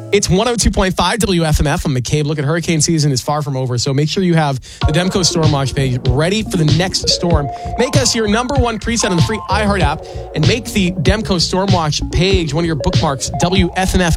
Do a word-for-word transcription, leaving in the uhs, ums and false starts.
It's one oh two point five W F M F. I'm McCabe. Look, at hurricane season is far from over, so make sure you have the Demco Storm Watch page ready for the next storm. Make us your number one preset on the free iHeart app and make the Demco Storm Watch page one of your bookmarks, W F M F